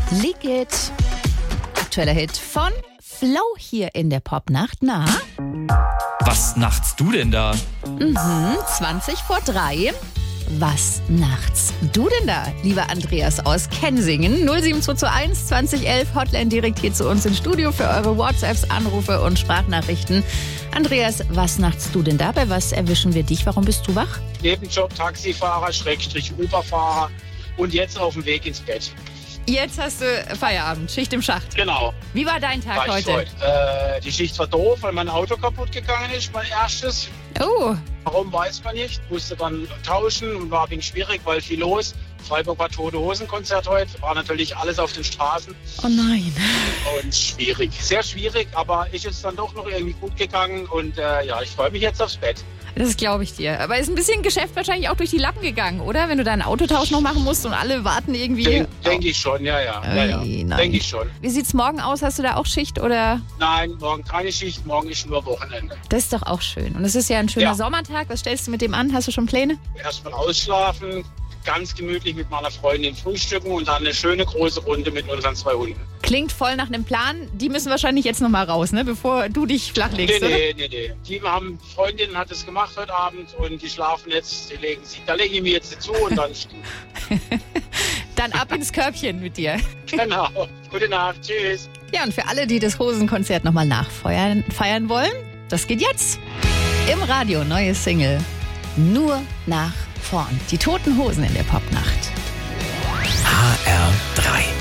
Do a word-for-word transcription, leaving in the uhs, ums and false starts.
Lick It. Aktueller Hit von Flo hier in der Popnacht. Na? Was nachts du denn da? Mhm, zwanzig vor drei. Was nachts du denn da, lieber Andreas aus Kensingen? null sieben zwei zwei eins zwanzig elf, Hotline direkt hier zu uns ins Studio für eure WhatsApps, Anrufe und Sprachnachrichten. Andreas, was nachts du denn da? Bei was erwischen wir dich? Warum bist du wach? Nebenjob Taxifahrer, Schrägstrich Uberfahrer und jetzt auf dem Weg ins Bett. Jetzt hast du Feierabend, Schicht im Schacht. Genau. Wie war dein Tag War ich heute? heute. Äh, die Schicht war doof, weil mein Auto kaputt gegangen ist, mein erstes. Oh, Warum, weiß man nicht. Musste dann tauschen und war ein wenig schwierig, weil viel los. Freiburg war Tote Hosen Konzert heute. War natürlich alles auf den Straßen oh nein. und schwierig. Sehr schwierig, aber ist jetzt dann doch noch irgendwie gut gegangen und äh, ja, ich freue mich jetzt aufs Bett. Das glaube ich dir. Aber ist ein bisschen Geschäft wahrscheinlich auch durch die Lappen gegangen, oder? Wenn du deinen Autotausch noch machen musst und alle warten irgendwie. Denke denk ich schon, ja, ja. ja, ja. Ui, nein. Denke ich schon. Wie sieht's morgen aus? Hast du da auch Schicht oder? Nein, morgen keine Schicht, morgen ist nur Wochenende. Das ist doch auch schön. Und es ist ja ein schöner Ja. Sommertag. Was stellst du mit dem an? Hast du schon Pläne? Erstmal ausschlafen, ganz gemütlich mit meiner Freundin frühstücken und dann eine schöne große Runde mit unseren zwei Hunden. Klingt voll nach einem Plan. Die müssen wahrscheinlich jetzt noch mal raus, ne? Bevor du dich flachlegst, Nee, oder? nee, nee, nee. Die haben, Freundin hat es gemacht heute Abend und die schlafen jetzt, die legen sich, da lege ich mir jetzt zu und dann ist gut. Dann ab ins Körbchen mit dir. Genau. Gute Nacht, tschüss. Ja, und für alle, die das Hosenkonzert noch mal nachfeiern feiern wollen, das geht jetzt. Im Radio, neue Single. Nur nach vorn. Die Toten Hosen in der Popnacht. H R drei.